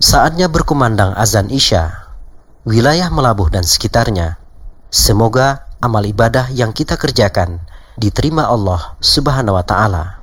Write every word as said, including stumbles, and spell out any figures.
Saatnya berkumandang azan Isya, wilayah Melabuh dan sekitarnya. Semoga amal ibadah yang kita kerjakan diterima Allah Subhanahu wa Ta'ala.